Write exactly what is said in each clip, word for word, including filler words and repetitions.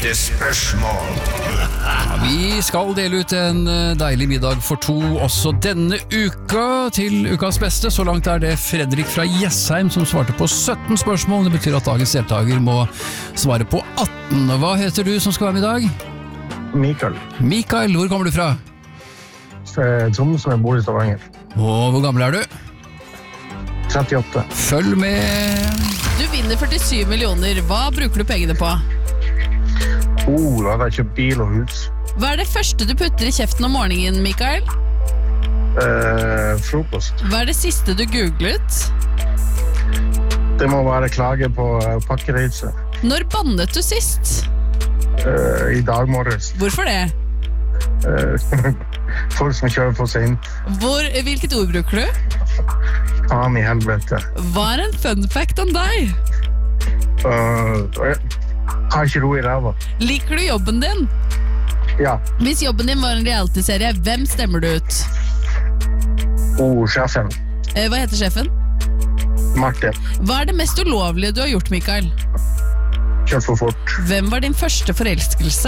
Ukesbeste spørsmål. Vi skal dele ut en deilig middag for to også denne uka til ukas beste. Så langt er det Fredrik fra Jessheim som svarte på sytten spørsmål. Det betyr at dagens deltaker må svare på atten. Hva heter du som skal være med i dag? Mikael. Mikael, hvor kommer du fra? Trond som jeg bor i Stavanger. Og hvor gammel er du? trettiåtte. Følg med. Du vinner førtisju millioner. Hva bruker du pengene på? Oh, da har jeg kjøpt bil og hus. Hva er det første du putter i kjeften om morgenen, Mikael? Eh, frokost. Hva er det siste du googlet? Det må være klage på uh, pakkereise. Når bannet du sist? Eh, I dag morges. Hvorfor det? Eh, folk som kjører for sent. Hvor, hvilket ord bruker du? Faen i helvete. Hva er en fun fact om deg? Uh, jeg har ikke ro i ræva. Liker du jobben din? Ja. Hvis jobben din var en reality-serie, hvem stemmer du ut? Oh, sjefen. Eh, hva heter sjefen? Martin. Hva er det mest ulovlige du har gjort, Mikael? Kjørt for fort. Hvem var din første forelskelse?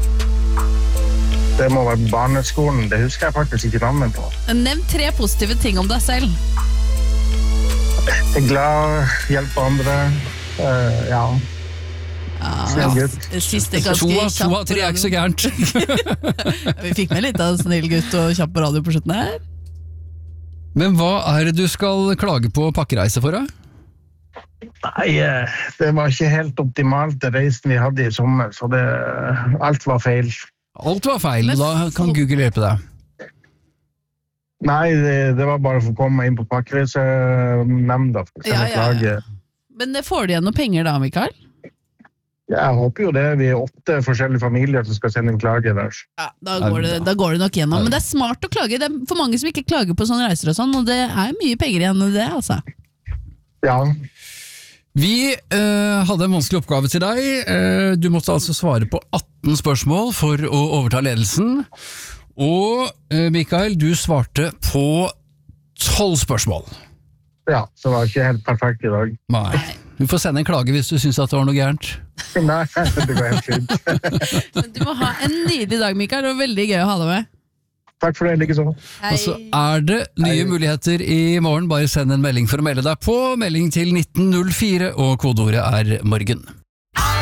Det må være barneskolen. Det husker jeg faktisk ikke navnet på. Nevn tre positive ting om deg selv. Jeg er glad, hjelper andre. Uh, ja. Ja, gutt. Siste To ganske av to av tre er ikke så gærent. Vi fikk med litt av snill gutt og kjapp på radio på slutten her. Men hva er det du skal klage på pakkereise for, da? Nei, eh, det var ikke helt optimalt det reisen vi hadde i sommer, så det, alt var feil. Alt var feil, og da kan Google hjelpe deg. Nei, det, det var bare for å komme inn på pakkereisenemnda for å Ja, sende ja, klage. ja. Men får du igjen noen penger da, Mikael? Jeg håper jo det. Vi er åtte forskjellige familier som skal sende en klage der. Ja, da går, det, da går det nok gjennom. Men det er smart å klage. Det er for mange som ikke klager på sånne reiser og sånn, og det er mye penger igjen i det, altså. Ja. Vi eh, hadde en vanskelig oppgave til deg. Eh, du måtte altså svare på atten spørsmål for å overta ledelsen. Og eh, Mikael, du svarte på tolv spørsmål. Ja, så det var ikke helt perfekt i dag. Nei. Du får sende en klage hvis du synes at det var noe gærent. Nei, det går helt fint. Men du må ha en nydelig dag, Mikael. Det var veldig gøy å ha deg med. Takk for det, like så. Hei. Og så er det nye Hei. muligheter i morgen. Bare send en melding for å melde deg på. Melding til nitten null fire, og kodeordet er morgen.